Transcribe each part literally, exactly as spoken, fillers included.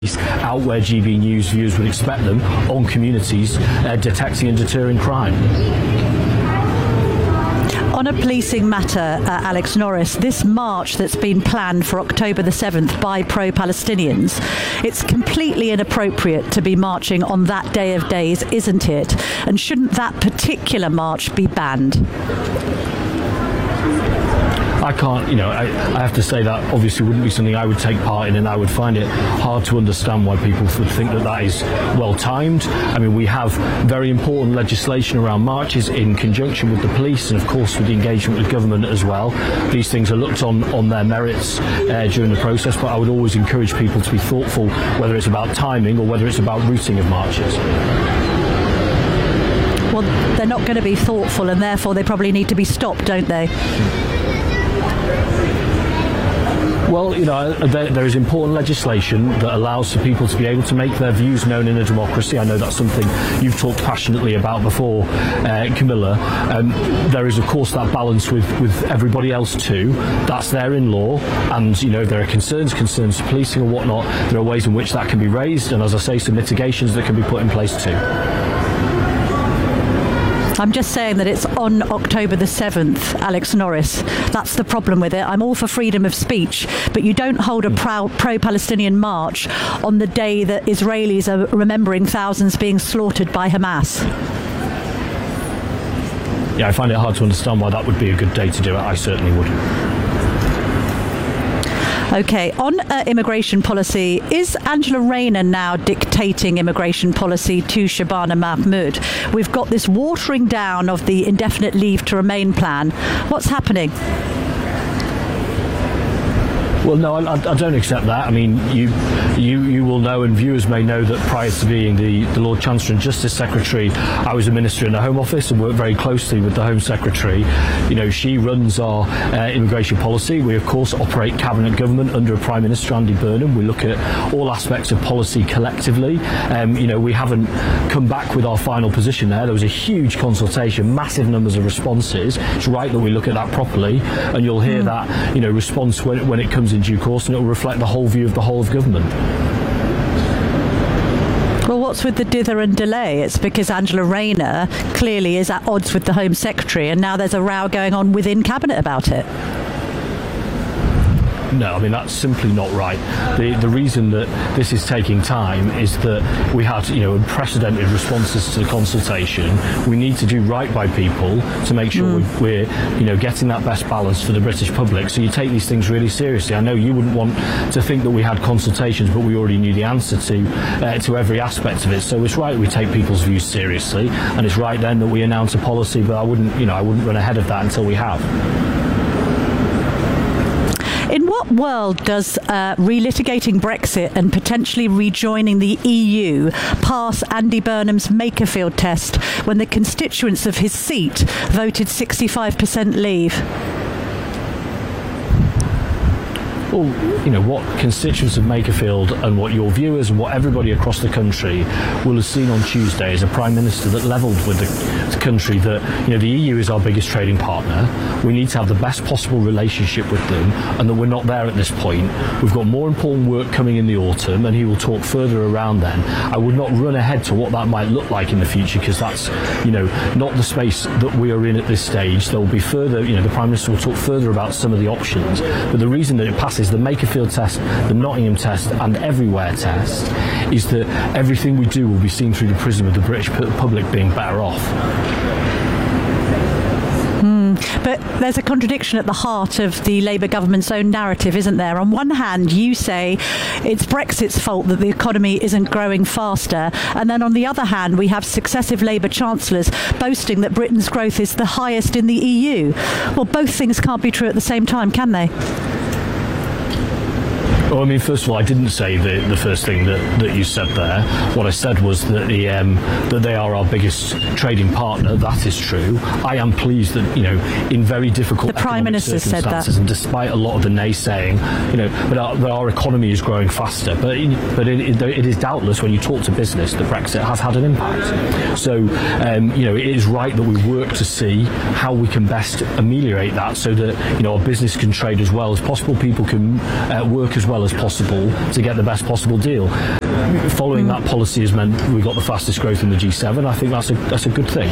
out where G B News viewers would expect them, on communities, uh, detecting and deterring crime. On a policing matter, uh, Alex Norris, this march that's been planned for October the seventh by pro-Palestinians, it's completely inappropriate to be marching on that day of days, isn't it? And shouldn't that particular march be banned? I can't, you know, I, I have to say that obviously wouldn't be something I would take part in, and I would find it hard to understand why people would think that that is well timed. I mean, we have very important legislation around marches in conjunction with the police and, of course, with the engagement with government as well. These things are looked on on their merits uh, during the process, but I would always encourage people to be thoughtful, whether it's about timing or whether it's about routing of marches. Well, they're not going to be thoughtful, and therefore they probably need to be stopped, don't they? Well, you know, there, there is important legislation that allows for people to be able to make their views known in a democracy. I know that's something you've talked passionately about before, uh, Camilla. Um, there is, of course, that balance with, with everybody else too. That's there in law, and, you know, if there are concerns, concerns to policing or whatnot, there are ways in which that can be raised, and, as I say, some mitigations that can be put in place too. I'm just saying that it's on October the seventh, Alex Norris. That's the problem with it. I'm all for freedom of speech, but you don't hold a pro-Palestinian march on the day that Israelis are remembering thousands being slaughtered by Hamas. Yeah, I find it hard to understand why that would be a good day to do it. I certainly would. OK, on uh, immigration policy, is Angela Rayner now dictating immigration policy to Shabana Mahmood? We've got this watering down of the indefinite leave to remain plan. What's happening? Well, no, I, I don't accept that. I mean, you, you, you will know, and viewers may know, that prior to being the, the Lord Chancellor and Justice Secretary, I was a minister in the Home Office and worked very closely with the Home Secretary. You know, she runs our uh, immigration policy. We, of course, operate cabinet government under Prime Minister Andy Burnham. We look at all aspects of policy collectively. Um, you know, we haven't come back with our final position there. There was a huge consultation, massive numbers of responses. It's right that we look at that properly, and you'll hear mm. that, you know, response when, when it comes in due course, and it will reflect the whole view of the whole of government. Well, what's with the dither and delay? It's because Angela Rayner clearly is at odds with the Home Secretary, and now there's a row going on within Cabinet about it. No, I mean, that's simply not right. The the reason that this is taking time is that we had, you know, unprecedented responses to the consultation. We need to do right by people to make sure mm. we're, you know, getting that best balance for the British public. So you take these things really seriously. I know you wouldn't want to think that we had consultations, but we already knew the answer to uh, to every aspect of it. So it's right we take people's views seriously, and it's right then that we announce a policy. But I wouldn't, you know, I wouldn't run ahead of that until we have. In what world does uh, relitigating Brexit and potentially rejoining the E U pass Andy Burnham's Makerfield test when the constituents of his seat voted sixty-five percent leave? Well, you know, what constituents of Makerfield and what your viewers and what everybody across the country will have seen on Tuesday is a Prime Minister that levelled with the, the country that, you know, the E U is our biggest trading partner. We need to have the best possible relationship with them, and that we're not there at this point. We've got more important work coming in the autumn, and he will talk further around then. I would not run ahead to what that might look like in the future, because that's, you know, not the space that we are in at this stage. There will be further, you know, the Prime Minister will talk further about some of the options, but the reason that it passes the Makerfield test, the Nottingham test and Everywhere test is that everything we do will be seen through the prism of the British public being better off. Mm, but there's a contradiction at the heart of the Labour government's own narrative, isn't there? On one hand, you say it's Brexit's fault that the economy isn't growing faster, and then on the other hand, we have successive Labour chancellors boasting that Britain's growth is the highest in the E U. Well, both things can't be true at the same time, can they? Well, I mean, first of all, I didn't say the, the first thing that, that you said there. What I said was that the um, that they are our biggest trading partner. That is true. I am pleased that, you know, in very difficult the Prime Minister said that, and despite a lot of the naysaying, you know, but our, but our economy is growing faster. But in, but it, it, it is doubtless, when you talk to business, that Brexit has had an impact. So um, you know, it is right that we work to see how we can best ameliorate that, so that, you know, our business can trade as well as possible, people can uh, work as well well as possible to get the best possible deal. Following that policy has meant we've got the fastest growth in the G seven. I think that's a that's a good thing.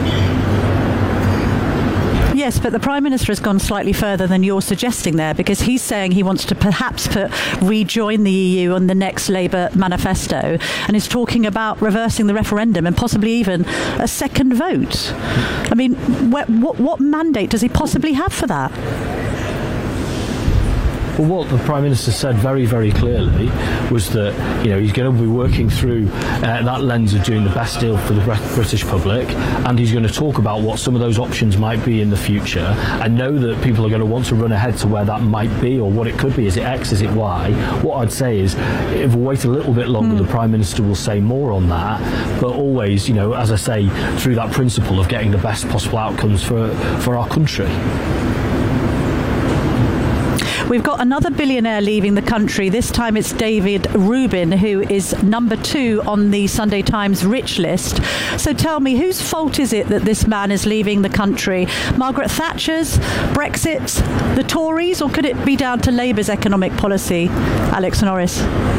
Yes, but the Prime Minister has gone slightly further than you're suggesting there, because he's saying he wants to perhaps put rejoin the E U on the next Labour manifesto, and is talking about reversing the referendum and possibly even a second vote. I mean, what, what, what mandate does he possibly have for that? Well, what the Prime Minister said very, very clearly was that, you know, he's going to be working through uh, that lens of doing the best deal for the British public, and he's going to talk about what some of those options might be in the future. I know that people are going to want to run ahead to where that might be or what it could be. Is it X? Is it Y? What I'd say is, if we wait a little bit longer, mm. the Prime Minister will say more on that, but always, you know, as I say, through that principle of getting the best possible outcomes for, for our country. We've got another billionaire leaving the country. This time it's David Rubin, who is number two on the Sunday Times rich list. So tell me, whose fault is it that this man is leaving the country? Margaret Thatcher's, Brexit, the Tories, or could it be down to Labour's economic policy? Alex Norris.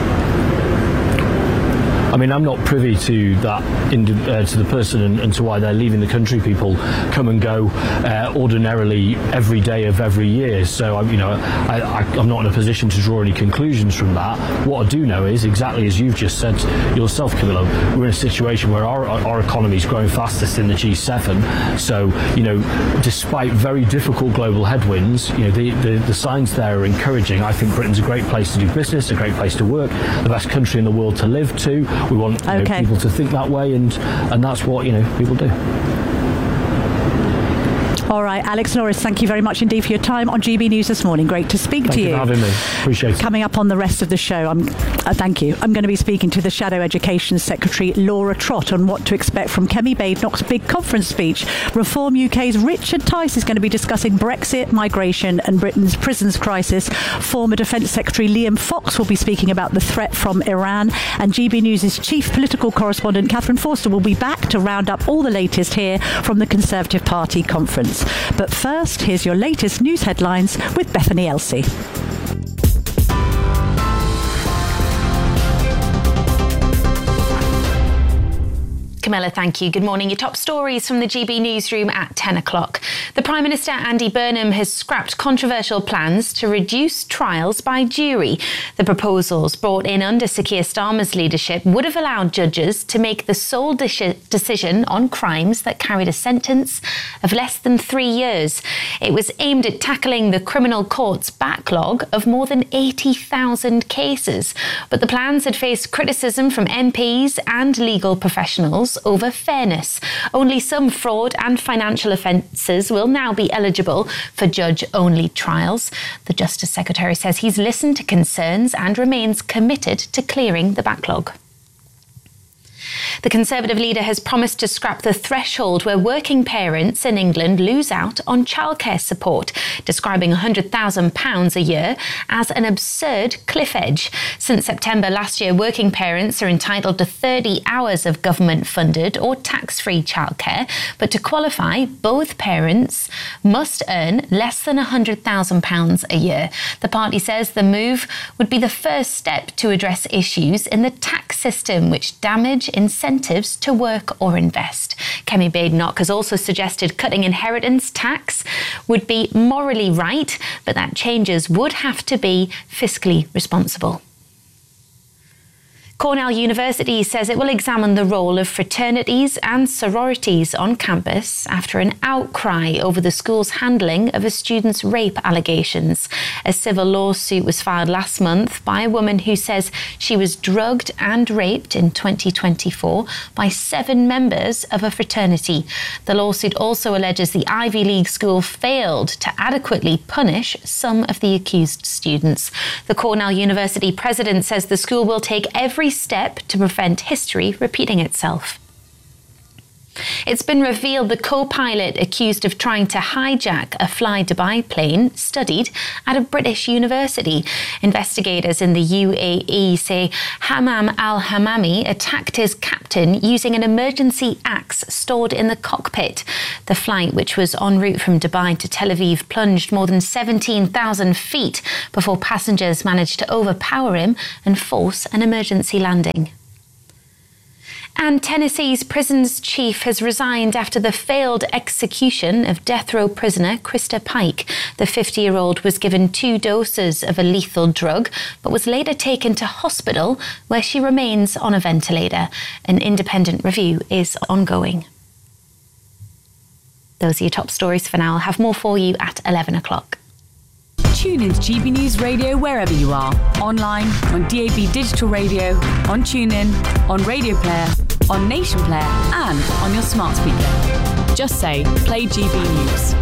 I mean, I'm not privy to that, in, uh, to the person and, and to why they're leaving the country. People come and go uh, ordinarily every day of every year. So, I'm, you know, I, I, I'm not in a position to draw any conclusions from that. What I do know is, exactly as you've just said yourself, Camilla, we're in a situation where our, our economy is growing fastest in the G seven. So, you know, despite very difficult global headwinds, you know, the, the, the signs there are encouraging. I think Britain's a great place to do business, a great place to work, the best country in the world to live to. We want you know, okay. people to think that way, and and that's what, you know, people do. All right, Alex Norris, thank you very much indeed for your time on G B News this morning. Great to speak thank to you. Thank you for having me. Appreciate it. Coming up on the rest of the show, I'm, uh, thank you. I'm going to be speaking to the Shadow Education Secretary, Laura Trott, on what to expect from Kemi Badenoch's big conference speech. Reform U K's Richard Tice is going to be discussing Brexit, migration and Britain's prisons crisis. Former Defence Secretary Liam Fox will be speaking about the threat from Iran. And G B News' chief political correspondent, Catherine Forster, will be back to round up all the latest here from the Conservative Party conference. But first, here's your latest news headlines with Bethany Elsey. Camilla, thank you. Good morning. Your top stories from the G B newsroom at ten o'clock. The Prime Minister, Andy Burnham, has scrapped controversial plans to reduce trials by jury. The proposals, brought in under Sir Keir Starmer's leadership, would have allowed judges to make the sole de- decision on crimes that carried a sentence of less than three years. It was aimed at tackling the criminal court's backlog of more than eighty thousand cases. But the plans had faced criticism from M Ps and legal professionals over fairness. Only some fraud and financial offences will now be eligible for judge-only trials. The Justice Secretary says he's listened to concerns and remains committed to clearing the backlog. The Conservative leader has promised to scrap the threshold where working parents in England lose out on childcare support, describing one hundred thousand pounds a year as an absurd cliff edge. Since September last year, working parents are entitled to thirty hours of government-funded or tax-free childcare, but to qualify, both parents must earn less than one hundred thousand pounds a year. The party says the move would be the first step to address issues in the tax system, which damage incentives to work or invest. Kemi Badenoch has also suggested cutting inheritance tax would be morally right, but that changes would have to be fiscally responsible. Cornell University says it will examine the role of fraternities and sororities on campus after an outcry over the school's handling of a student's rape allegations. A civil lawsuit was filed last month by a woman who says she was drugged and raped in twenty twenty-four by seven members of a fraternity. The lawsuit also alleges the Ivy League school failed to adequately punish some of the accused students. The Cornell University president says the school will take every step to prevent history repeating itself. It's been revealed the co-pilot accused of trying to hijack a Fly Dubai plane studied at a British university. Investigators in the U A E say Hammam al-Hammami attacked his captain using an emergency axe stored in the cockpit. The flight, which was en route from Dubai to Tel Aviv, plunged more than seventeen thousand feet before passengers managed to overpower him and force an emergency landing. And Tennessee's prisons chief has resigned after the failed execution of death row prisoner Krista Pike. The fifty-year-old was given two doses of a lethal drug, but was later taken to hospital where she remains on a ventilator. An independent review is ongoing. Those are your top stories for now. I'll have more for you at eleven o'clock. Tune in to G B News Radio wherever you are. Online, on D A B Digital Radio, on TuneIn, on Radio Player, on Nation Player and on your smart speaker. Just say, play G B News.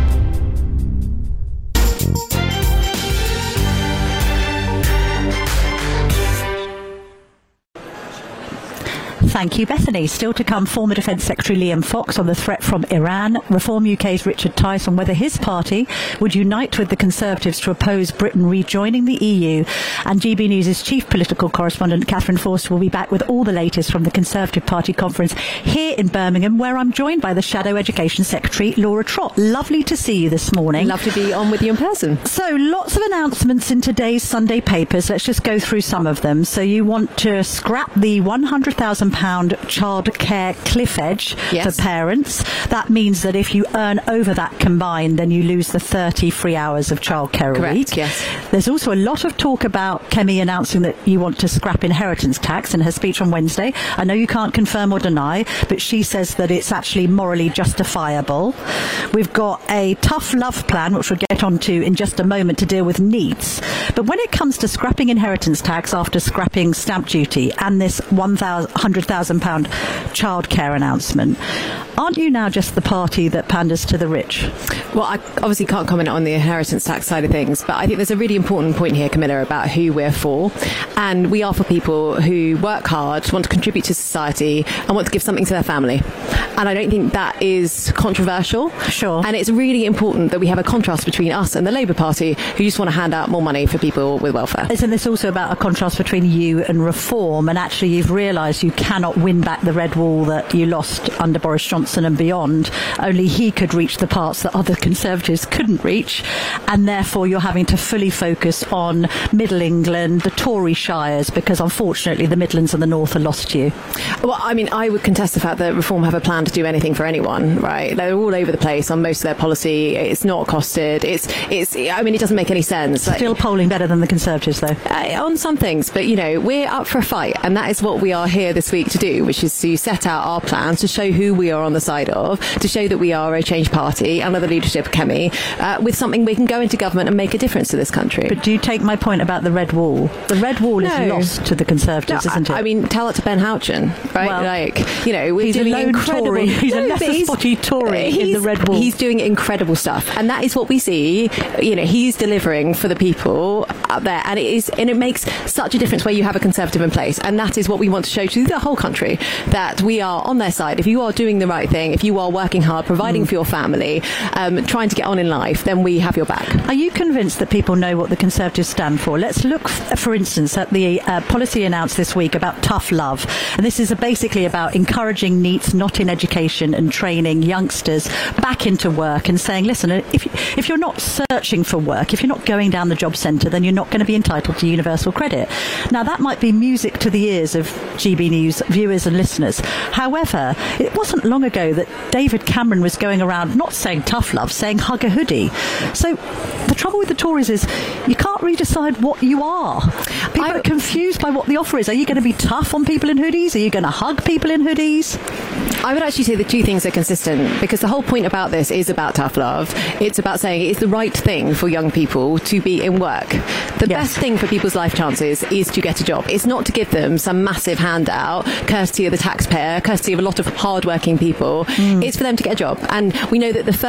Thank you, Bethany. Still to come, former Defence Secretary Liam Fox on the threat from Iran, Reform U K's Richard Tice on whether his party would unite with the Conservatives to oppose Britain rejoining the E U, and G B News' chief political correspondent Catherine Forster will be back with all the latest from the Conservative Party conference here in Birmingham, where I'm joined by the Shadow Education Secretary Laura Trott. Lovely to see you this morning. Love to be on with you in person. So, lots of announcements in today's Sunday papers. Let's just go through some of them. So, you want to scrap the one hundred thousand pounds childcare cliff edge yes. for parents. That means that if you earn over that combined, then you lose the thirty free hours of childcare Correct, a week. Yes. There's also a lot of talk about Kemi announcing that you want to scrap inheritance tax in her speech on Wednesday. I know you can't confirm or deny, but she says that it's actually morally justifiable. We've got a tough love plan, which we'll get onto in just a moment, to deal with needs. But when it comes to scrapping inheritance tax after scrapping stamp duty and this one hundred thousand pounds childcare announcement, aren't you now just the party that panders to the rich? Well, I obviously can't comment on the inheritance tax side of things, but I think there's a really important point here, Camilla, about who we're for. And we are for people who work hard, want to contribute to society and want to give something to their family. And I don't think that is controversial. Sure. And it's really important that we have a contrast between us and the Labour Party, who just want to hand out more money for people with welfare. Isn't this also about a contrast between you and Reform? And actually you've realised you cannot win back the red wall that you lost under Boris Johnson and beyond. Only he could reach the parts that other Conservatives couldn't reach, and therefore you're having to fully focus on Middle England, the Tory shires, because unfortunately the Midlands and the North are lost to you. Well, I mean, I would contest the fact that Reform have a plan to do anything for anyone, right? They're all over the place on most of their policy. It's not costed. It's, it's. I mean, it doesn't make any sense. Still polling better than the Conservatives, though. Uh, on some things, but, you know, we're up for a fight, and that is what we are here this week to do, which is to set out our plans, to show who we are on the side of, to show that we are a change party under the leadership of Kemi, uh, with something we can go into government and make a difference to this country. But do you take my point about the red wall? The red wall no. is lost to the Conservatives, no, isn't it? I, I mean, tell it to Ben Houchen, right? Well, like, you know, we're he's doing a lone incredible. Tory. He's no, a lesser he's, spotty Tory in the red wall. He's doing incredible stuff, and that is what we see. You know, he's delivering for the people out there, and it is, and it makes such a difference where you have a Conservative in place, and that is what we want to show to the whole country, that we are on their side. If you are doing the right thing, if you are working hard, providing mm. for your family, um, trying to get on in life, then we have your back. Are you convinced that people know what the Conservatives stand for? Let's look, f- for instance, at the uh, policy announced this week about tough love. And this is basically about encouraging NEETs not in education and training youngsters back into work and saying, listen, if, if you're not searching for work, if you're not going down the job centre, then you're not going to be entitled to universal credit. Now, that might be music to the ears of G B News viewers and listeners. However, it wasn't long ago that David Cameron was going around not saying tough love, saying hug a hoodie. So the trouble with the Tories is you can't really decide what you are. People I, are confused by what the offer is. Are you going to be tough on people in hoodies? Are you going to hug people in hoodies? I would actually say the two things are consistent, because the whole point about this is about tough love. It's about saying it's the right thing for young people to be in work. The yes. best thing for people's life chances is to get a job. It's not to give them some massive handout, courtesy of the taxpayer, courtesy of a lot of hard-working people. Mm. It's for them to get a job. And we know that the first thing that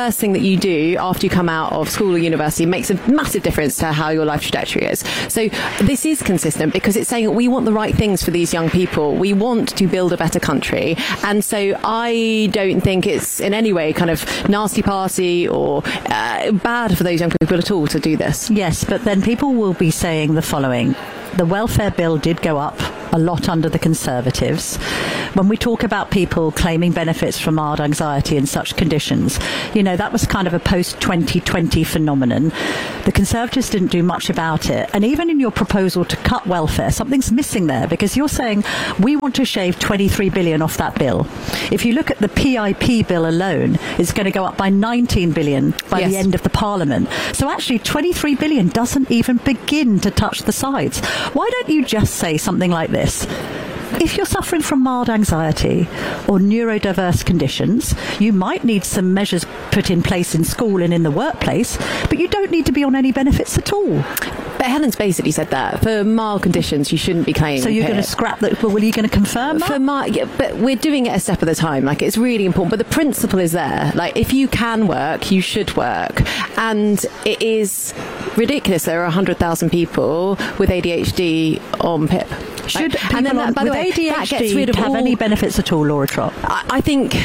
you do after you come out of school or university makes a massive difference to how your life trajectory is. So this is consistent because it's saying we want the right things for these young people. We want to build a better country. And so I don't think it's in any way kind of nasty party or uh, bad for those young people at all to do this. Yes, but then people will be saying the following. The welfare bill did go up a lot under the Conservatives. When we talk about people claiming benefits from mild anxiety in such conditions, you know, that was kind of a post twenty twenty phenomenon. The Conservatives didn't do much about it. And even in your proposal to cut welfare, something's missing there, because you're saying we want to shave twenty-three billion off that bill. If you look at the P I P bill alone, it's going to go up by nineteen billion by yes. the end of the Parliament. So actually twenty-three billion doesn't even begin to touch the sides. Why don't you just say something like this? If you're suffering from mild anxiety or neurodiverse conditions, you might need some measures put in place in school and in the workplace, but you don't need to be on any benefits at all. But Helen's basically said that for mild conditions you shouldn't be claiming. So you're P I P. going to scrap that? Well, are you going to confirm that? For my, yeah, but we're doing it a step at a time. Like, it's really important. But the principle is there. Like, if you can work, you should work. And it is ridiculous. There are one hundred thousand people with A D H D on P I P. Should like, people and then on, that, by with the way, A D H D that gets rid of have all, any benefits at all, Laura Trott? I, I think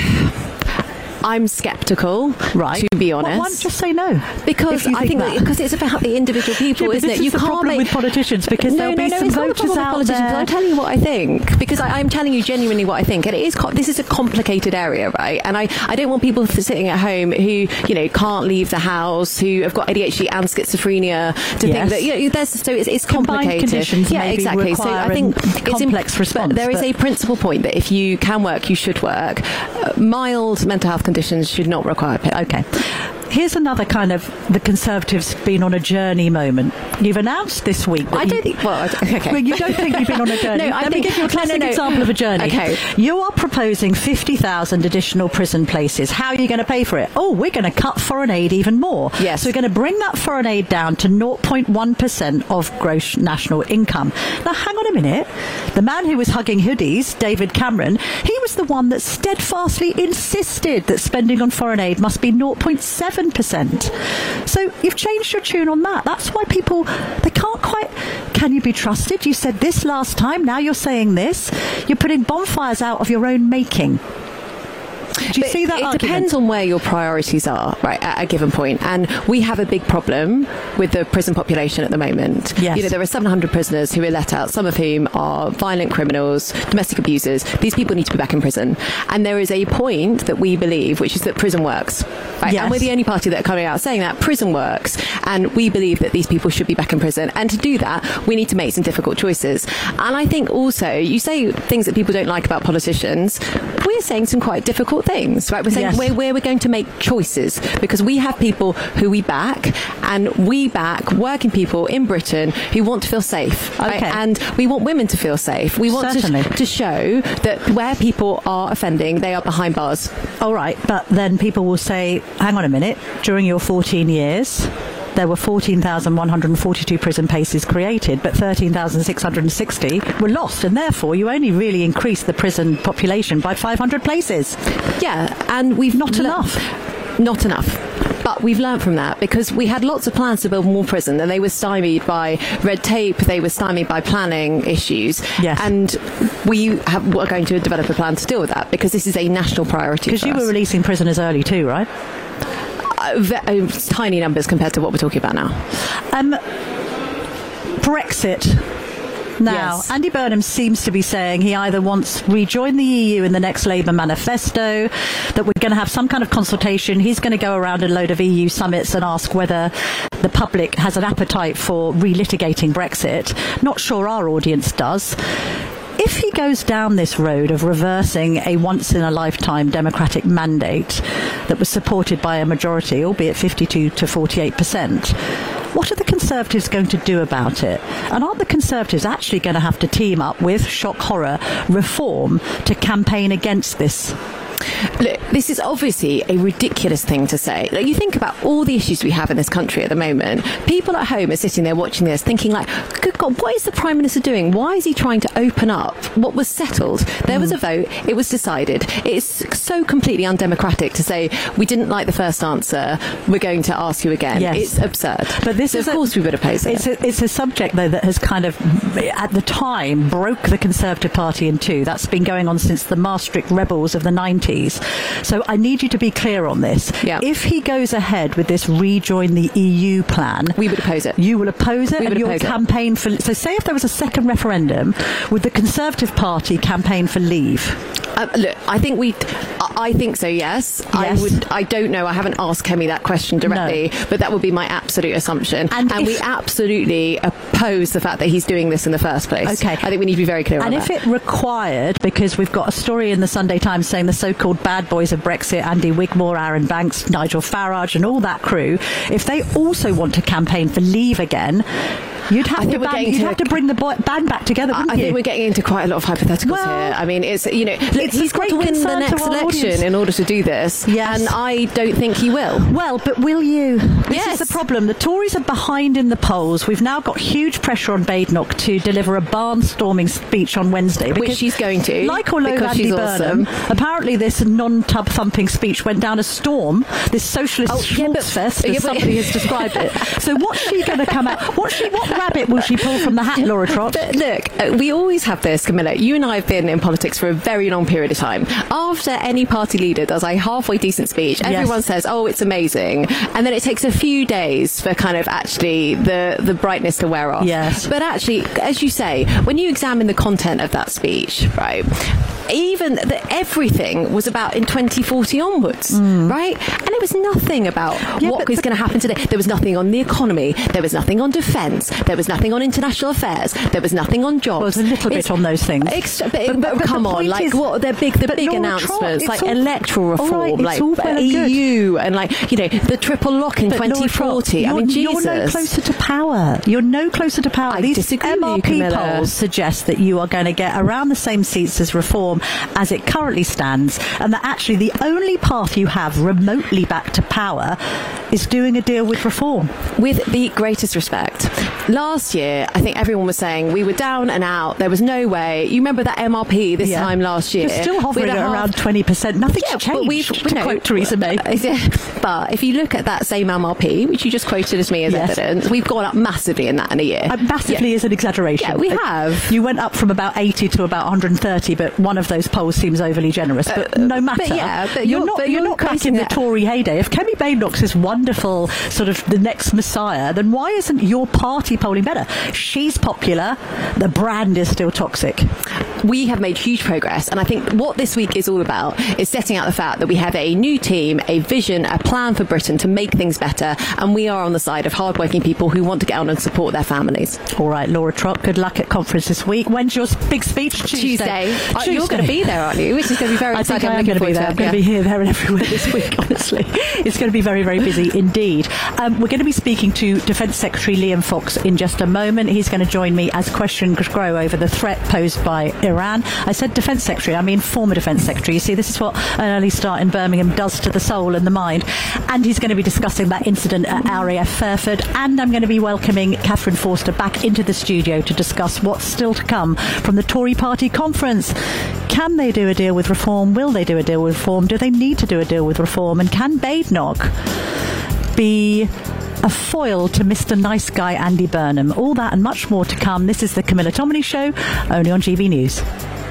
I'm sceptical, right? To be honest, well, why don't you say no? Because I think that because it's about the individual people, yeah, isn't this it? Is you the can't problem make with politicians because no, there'll no, be no, some it's not voters with out politicians. there. I'm telling you what I think because I, I'm telling you genuinely what I think, and it is this is a complicated area, right? And I, I don't want people sitting at home who you know can't leave the house, who have got A D H D and schizophrenia to yes. think that you know, there's so it's, it's Combined complicated. conditions yeah, maybe exactly. So I think it's complex imp- response. There is a principal point that if you can work, you should work. Uh, mild mental health conditions should not require P I P. Okay. Here's another kind of the Conservatives been on a journey moment. You've announced this week. I don't think. Well, okay. Well, you don't think you've been on a journey. No, I Let think, me give you a classic no, no, no. example of a journey. Okay. You are proposing fifty thousand additional prison places. How are you going to pay for it? Oh, we're going to cut foreign aid even more. Yes. So we're going to bring that foreign aid down to zero point one percent of gross national income. Now, hang on a minute. The man who was hugging hoodies, David Cameron, he was the one that steadfastly insisted that spending on foreign aid must be zero point seven percent. So you've changed your tune on that. That's why people, they can't quite, can you be trusted? You said this last time, now you're saying this. You're putting bonfires out of your own making. Do you but see that It argument? depends on where your priorities are, right, at a given point. And we have a big problem with the prison population at the moment. Yes. You know, there are seven hundred prisoners who are let out, some of whom are violent criminals, domestic abusers. These people need to be back in prison. And there is a point that we believe, which is that prison works. Right? Yes. And we're the only party that are coming out saying that prison works. And we believe that these people should be back in prison. And to do that, we need to make some difficult choices. And I think also, you say things that people don't like about politicians. We're saying some quite difficult things, right? We're saying Yes. where, where we're going to make choices because we have people who we back, and we back working people in Britain who want to feel safe. Right? Okay. And we want women to feel safe. We want Certainly. to, to show that where people are offending, they are behind bars. All right, but then people will say, hang on a minute, during your fourteen years, there were fourteen thousand one hundred forty-two prison places created, but thirteen thousand six hundred sixty were lost, and therefore you only really increased the prison population by five hundred places. Yeah, and we've Not le- enough. Not enough. But we've learned from that because we had lots of plans to build more prison and they were stymied by red tape, they were stymied by planning issues. Yes. And we have, are going to develop a plan to deal with that because this is a national priority. Because you us. were releasing prisoners early too, right? Uh, ve- uh, tiny numbers compared to what we're talking about now. Um, Brexit. Now, Yes. Andy Burnham seems to be saying he either wants to rejoin the E U in the next Labour manifesto, that we're going to have some kind of consultation. He's going to go around a load of E U summits and ask whether the public has an appetite for relitigating Brexit. Not sure our audience does. If he goes down this road of reversing a once-in-a-lifetime democratic mandate that was supported by a majority, albeit fifty-two to forty-eight percent, what are the Conservatives going to do about it? And aren't the Conservatives actually going to have to team up with, shock horror, Reform to campaign against this? Look, this is obviously a ridiculous thing to say. Like, you think about all the issues we have in this country at the moment. People at home are sitting there watching this thinking like, good forgot, what is the Prime Minister doing? Why is he trying to open up what was settled? There mm. was a vote, it was decided. It's so completely undemocratic to say, we didn't like the first answer, we're going to ask you again. Yes. It's absurd. But this so is of course a, we would oppose it. It's a, it's a subject, though, that has kind of, at the time, broke the Conservative Party in two. That's been going on since the Maastricht rebels of the nineties. So I need you to be clear on this. Yeah. If he goes ahead with this rejoin the E U plan, we would oppose it. You will oppose it, we and would your oppose campaign it. for. So, say if there was a second referendum, would the Conservative Party campaign for leave? Uh, look, I think we. I think so. Yes. yes. I would. I don't know. I haven't asked Kemi that question directly, no. but that would be my absolute assumption. And, and if, we absolutely oppose the fact that he's doing this in the first place. Okay. I think we need to be very clear and on that. that. And if it required, because we've got a story in the Sunday Times saying the so-called bad boys of Brexit, Andy Wigmore, Aaron Banks, Nigel Farage, and all that crew, if they also want to campaign for leave again, You'd have, to, band, you'd to, have to bring the band back together, wouldn't I you? think we're getting into quite a lot of hypotheticals well, here. I mean, it's, you know, it's he's got to win the next election audience. in order to do this. Yes. And I don't think he will. Well, but will you? This yes. is the problem. The Tories are behind in the polls. We've now got huge pressure on Badenoch to deliver a barnstorming speech on Wednesday. Which she's going to. Like or loathe Andy Burnham, awesome. Apparently this non-tub-thumping speech went down a storm. This socialist oh, yeah, but, fest, as yeah, somebody has described it. So what's she going to come out? What, she, what rabbit will she pull from the hat, Laura Trott? But look, uh, we always have this, Camilla. You and I have been in politics for a very long period of time. After any party leader does a halfway decent speech, everyone yes. says, oh, it's amazing. And then it takes a few days for kind of actually the, the brightness to wear off. Yes. But actually, as you say, when you examine the content of that speech, right, even the, everything was about in twenty forty onwards, mm. right? And it was nothing about yeah, what is going to happen today. There was nothing on the economy. There was nothing on defence. There was nothing on international affairs. There was nothing on jobs. Well, there's a little it's, bit on those things. Extra, but, but, but, but come on, like is, what they're big, the big announcements, like all, electoral reform, right, like E U, good. And like you know the triple lock in but twenty forty. I mean, Jesus, you're no closer to power. You're no closer to power. I These disagree M R P with you, polls suggest that you are going to get around the same seats as Reform as it currently stands, and that actually the only path you have remotely back to power is doing a deal with Reform. With the greatest respect, last year I think everyone was saying we were down and out. There was no way. You remember that M R P this yeah. time last year? You're still hovering at half, around twenty percent. Nothing's yeah, changed. But we've, to no, quote Theresa May. But if you look at that same M R P, which you just quoted as me as yes. evidence, we've gone up massively in that in a year. Uh, massively yeah. is an exaggeration. Yeah, we have. You went up from about eighty to about one hundred thirty, but one of those polls seems overly generous. But uh, no matter. But yeah, but you're, you're not, but you're, you're not back in the Tory heyday. If Kemi Badenoch's this wonderful sort of the next messiah, then why isn't your party polling better? She's popular. The brand is still toxic. We have made huge progress, and I think what this week is all about is setting out the fact that we have a new team, a vision, a plan for Britain to make things better, and we are on the side of hardworking people who want to get on and support their families. All right, Laura Trott, good luck at conference this week. When's your big speech? Tuesday. Tuesday. Uh, Tuesday. You're going to be there, aren't you? Which is going to be very I exciting. think I am going to be there. I'm going to be here, there, and everywhere this week, honestly. It's going to be very, very busy indeed. Um, we're going to be speaking to Defence Secretary Liam Fox in just a moment. He's going to join me as questions grow over the threat posed by Iran. I said Defence Secretary, I mean former Defence Secretary. You see, this is what an early start in Birmingham does to the soul and the mind. And he's going to be discussing that incident at R A F Fairford. And I'm going to be welcoming Catherine Forster back into the studio to discuss what's still to come from the Tory party conference. Can they do a deal with Reform? Will they do a deal with Reform? Do they need to do a deal with Reform? And can Badenoch be a foil to Mister Nice Guy Andy Burnham? All that and much more to come. This is the Camilla Tominey Show, only on G B News.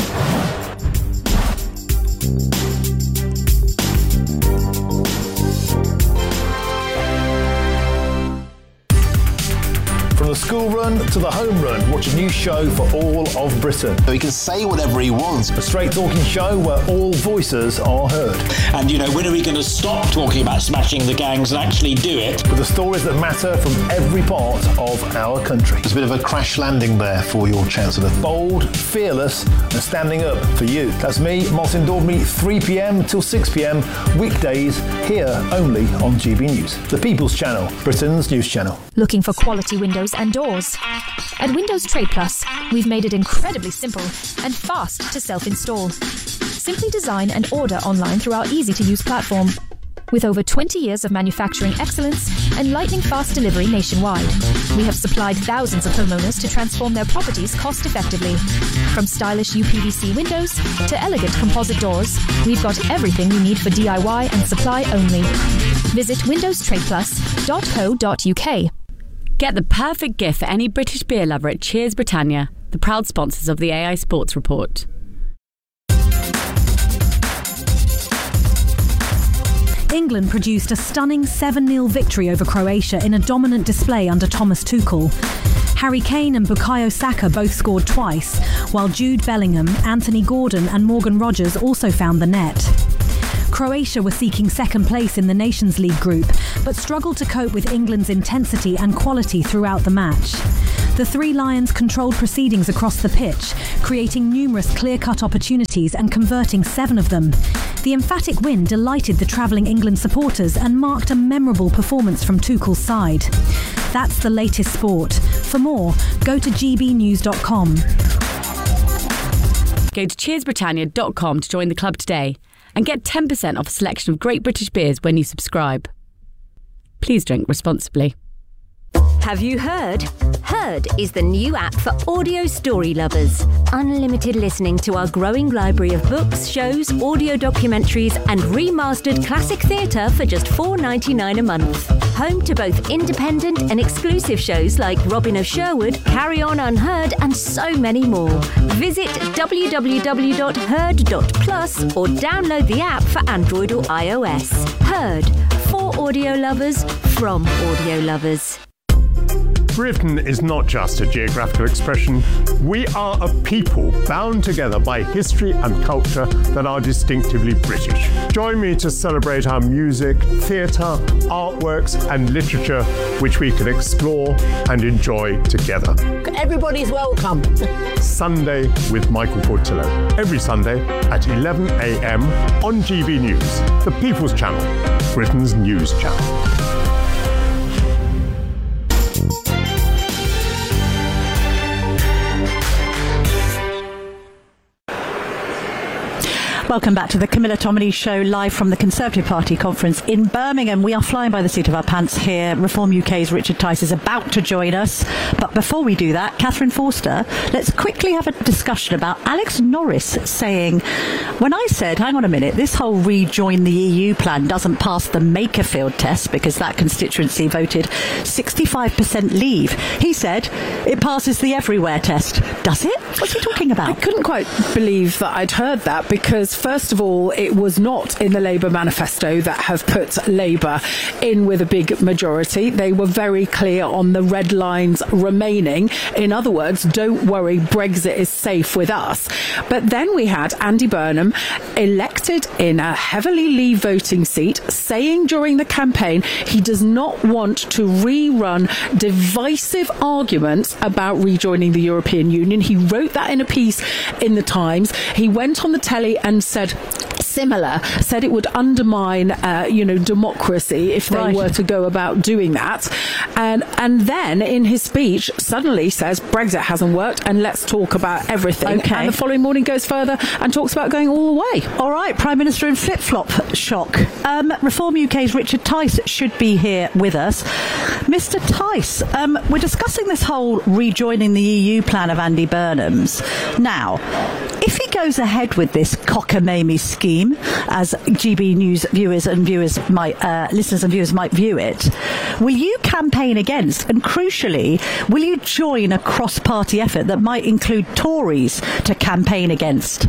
From the school run to the home run, watch a new show for all of Britain. He can say whatever he wants. A straight talking show where all voices are heard. And, you know, when are we going to stop talking about smashing the gangs and actually do it? With the stories that matter from every part of our country. There's a bit of a crash landing there for your Chancellor. Bold, fearless and standing up for you. That's me, Martin Daubney, three p.m. till six p.m. weekdays here only on G B News. The People's Channel, Britain's news channel. Looking for quality windows and doors? At Windows Trade Plus, we've made it incredibly simple and fast to self-install. Simply design and order online through our easy-to-use platform. With over twenty years of manufacturing excellence and lightning fast delivery nationwide, we have supplied thousands of homeowners to transform their properties cost effectively. From stylish U P V C windows to elegant composite doors, we've got everything you need for D I Y and supply only. Visit windows trade plus dot co dot uk. Get the perfect gift for any British beer lover at Cheers Britannia, the proud sponsors of the A I Sports Report. England produced a stunning seven nil victory over Croatia in a dominant display under Thomas Tuchel. Harry Kane and Bukayo Saka both scored twice, while Jude Bellingham, Anthony Gordon and Morgan Rogers also found the net. Croatia were seeking second place in the Nations League group, but struggled to cope with England's intensity and quality throughout the match. The Three Lions controlled proceedings across the pitch, creating numerous clear-cut opportunities and converting seven of them. The emphatic win delighted the travelling England supporters and marked a memorable performance from Tuchel's side. That's the latest sport. For more, go to g b news dot com. Go to cheers britannia dot com to join the club today and get ten percent off a selection of great British beers when you subscribe. Please drink responsibly. Have you heard? Heard is the new app for audio story lovers. Unlimited listening to our growing library of books, shows, audio documentaries and remastered classic theatre for just four dollars ninety-nine a month. Home to both independent and exclusive shows like Robin of Sherwood, Carry On Unheard and so many more. Visit w w w dot heard dot plus or download the app for Android or iOS. Heard, for audio lovers, from audio lovers. Britain is not just a geographical expression. We are a people bound together by history and culture that are distinctively British. Join me to celebrate our music, theatre, artworks and literature, which we can explore and enjoy together. Everybody's welcome. Sunday with Michael Portillo. Every Sunday at eleven a m on G B News, the People's Channel, Britain's news channel. Welcome back to the Camilla Tominey Show, live from the Conservative Party conference in Birmingham. We are flying by the seat of our pants here. Reform U K's Richard Tice is about to join us. But before we do that, Catherine Forster, let's quickly have a discussion about Alex Norris saying, when I said, hang on a minute, this whole rejoin the E U plan doesn't pass the Makerfield test because that constituency voted sixty-five percent leave. He said, it passes the everywhere test. Does it? What's he talking about? I couldn't quite believe that I'd heard that because first of all, it was not in the Labour manifesto that have put Labour in with a big majority. They were very clear on the red lines remaining. In other words, don't worry, Brexit is safe with us. But then we had Andy Burnham elected in a heavily Leave voting seat, saying during the campaign he does not want to rerun divisive arguments about rejoining the European Union. He wrote that in a piece in the Times. He went on the telly and said similar, said it would undermine, uh, you know, democracy if they right. were to go about doing that. And and then in his speech suddenly says Brexit hasn't worked and let's talk about everything. Okay. And the following morning goes further and talks about going all the way. All right, Prime Minister in flip-flop shock. Um, Reform U K's Richard Tice should be here with us. Mister Tice, um, we're discussing this whole rejoining the E U plan of Andy Burnham's. Now, if he goes ahead with this cockamamie scheme, as G B News viewers and viewers might, uh, listeners and viewers might view it, will you campaign against, and crucially, will you join a cross-party effort that might include Tories to campaign against?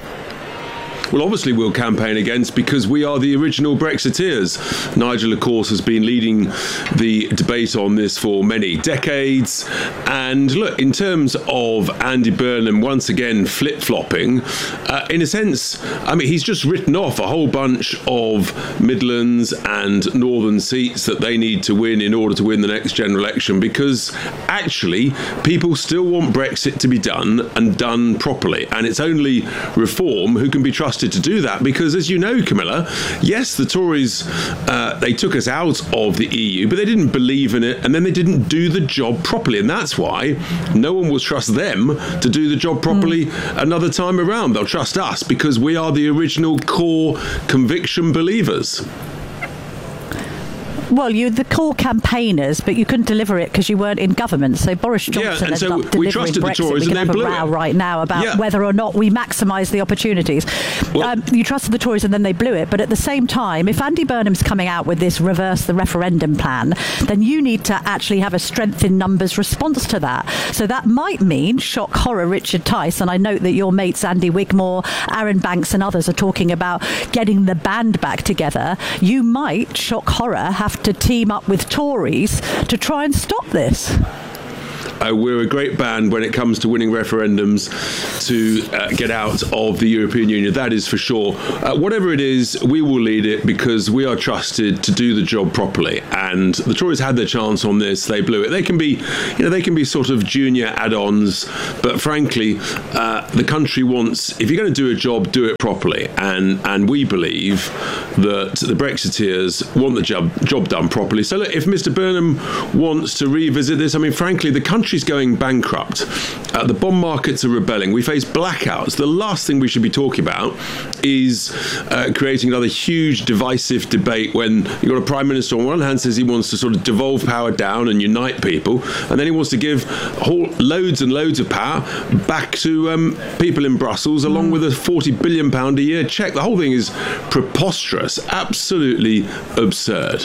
Well, obviously we'll campaign against because we are the original Brexiteers. Nigel, of course, has been leading the debate on this for many decades. And look, in terms of Andy Burnham once again flip-flopping, uh, in a sense, I mean, he's just written off a whole bunch of Midlands and Northern seats that they need to win in order to win the next general election, because actually people still want Brexit to be done and done properly. And it's only Reform who can be trusted to do that, because as you know, Camilla, yes, the Tories, uh, they took us out of the E U, but they didn't believe in it, and then they didn't do the job properly, and that's why no one will trust them to do the job properly mm. another time around. They'll trust us because we are the original core conviction believers. Well, you're the core campaigners, but you couldn't deliver it because you weren't in government. So Boris Johnson Yeah, and ended so up we delivering trusted the Brexit. Tories we and can they have a blew row it. right now about Yeah. whether or not we maximise the opportunities. Well- um, you trusted the Tories and then they blew it. But at the same time, if Andy Burnham's coming out with this reverse the referendum plan, then you need to actually have a strength in numbers response to that. So that might mean shock horror Richard Tice. And I note that your mates Andy Wigmore, Aaron Banks and others are talking about getting the band back together. You might, shock horror, have to team up with Tories to try and stop this. Uh, we're a great band when it comes to winning referendums to uh, get out of the European Union. That is for sure. Uh, whatever it is, we will lead it because we are trusted to do the job properly. And the Tories had their chance on this; they blew it. They can be, you know, they can be sort of junior add-ons, but frankly, uh, the country wants. If you're going to do a job, do it properly. And and we believe that the Brexiteers want the job job done properly. So look, if Mister Burnham wants to revisit this, I mean, frankly, the country country's going bankrupt. Uh, the bond markets are rebelling. We face blackouts. The last thing we should be talking about is uh, creating another huge divisive debate when you've got a prime minister on one hand says he wants to sort of devolve power down and unite people, and then he wants to give whole loads and loads of power back to um, people in Brussels, along with a forty billion pounds a year cheque. The whole thing is preposterous, absolutely absurd.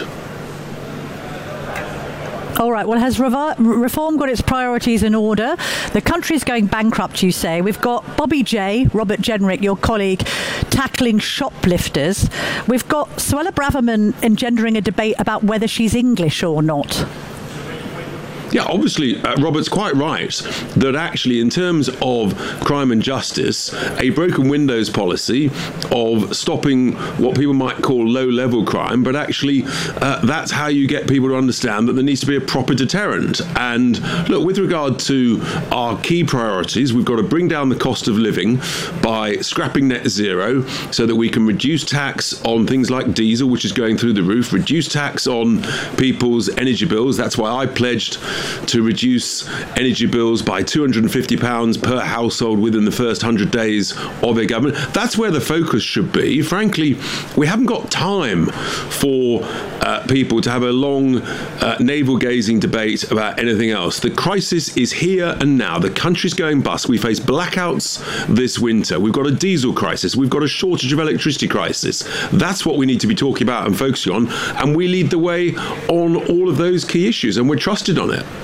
All right, well, has Revi- Reform got its priorities in order? The country's going bankrupt, you say. We've got Bobby J, Robert Jenrick, your colleague, tackling shoplifters. We've got Suella Braverman engendering a debate about whether she's English or not. Yeah, obviously, uh, Robert's quite right that actually, in terms of crime and justice, a broken windows policy of stopping what people might call low-level crime, but actually, uh, that's how you get people to understand that there needs to be a proper deterrent. And look, with regard to our key priorities, we've got to bring down the cost of living by scrapping net zero so that we can reduce tax on things like diesel, which is going through the roof, reduce tax on people's energy bills. That's why I pledged to reduce energy bills by two hundred fifty pounds per household within the first one hundred days of a government. That's where the focus should be. Frankly, we haven't got time for uh, people to have a long uh, navel-gazing debate about anything else. The crisis is here and now. The country's going bust. We face blackouts this winter. We've got a diesel crisis. We've got a shortage of electricity crisis. That's what we need to be talking about and focusing on. And we lead the way on all of those key issues, and we're trusted on it.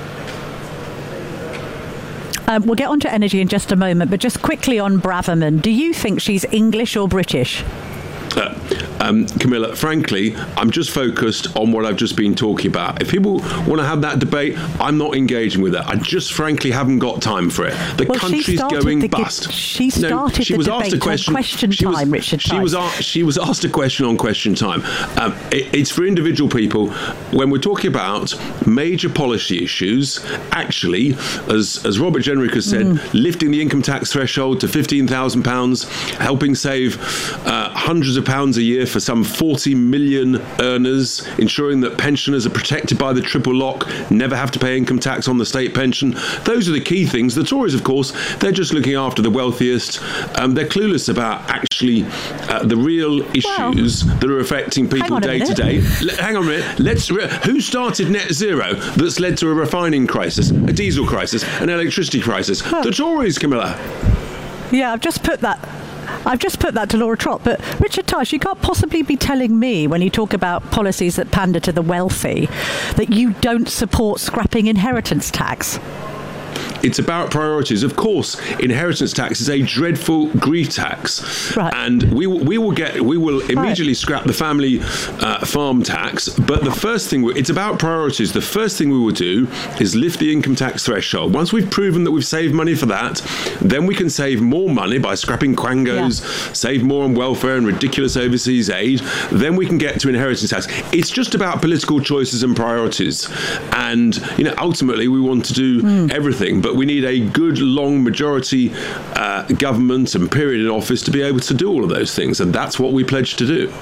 Um, we'll get on to energy in just a moment, but just quickly on Braverman, do you think she's English or British? Uh, um, Camilla, frankly, I'm just focused on what I've just been talking about. If people want to have that debate, I'm not engaging with it. I just frankly haven't got time for it. The well, country's going the, bust. She started no, she the was debate asked a question, on question she time, was, Richard she Tice. was, asked, she was asked a question on question time. Um, it, it's for individual people. When we're talking about major policy issues, actually, as, as Robert Jenrick has said, mm. lifting the income tax threshold to fifteen thousand pounds, helping save uh, hundreds of pounds a year for some forty million earners, ensuring that pensioners are protected by the triple lock, never have to pay income tax on the state pension. Those are the key things. The Tories, of course, they're just looking after the wealthiest. Um, they're clueless about actually uh, the real issues well, that are affecting people day to day. Hang on a minute. Let's. Re- who started net zero that's led to a refining crisis, a diesel crisis, an electricity crisis? Huh. The Tories, Camilla. Yeah, I've just put that. I've just put that to Laura Trott, but Richard Tice, you can't possibly be telling me, when you talk about policies that pander to the wealthy, that you don't support scrapping inheritance tax. It's about priorities. Of course, inheritance tax is a dreadful grief tax, right. and we will, we will get we will immediately right. scrap the family uh, farm tax. But the first thing we, it's about priorities. The first thing we will do is lift the income tax threshold. Once we've proven that we've saved money for that, then we can save more money by scrapping quangos, yeah. save more on welfare and ridiculous overseas aid. Then we can get to inheritance tax. It's just about political choices and priorities. And you know, ultimately, we want to do mm. everything, but we need a good, long majority uh, government and period in office to be able to do all of those things, and that's what we pledged to do.